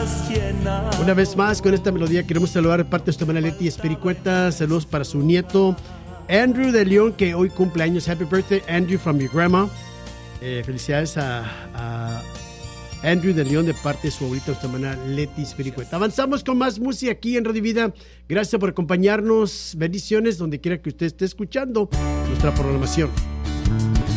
Una vez más, con esta melodía queremos saludar de parte de su hermana Leti Espericueta. Saludos para su nieto Andrew de León, que hoy cumple años. Happy birthday, Andrew, from your grandma. Felicidades a Andrew de León de parte de su abuelita, nuestra hermana Leti Espericueta. Avanzamos con más música aquí en Radio Vida. Gracias por acompañarnos. Bendiciones donde quiera que usted esté escuchando nuestra programación.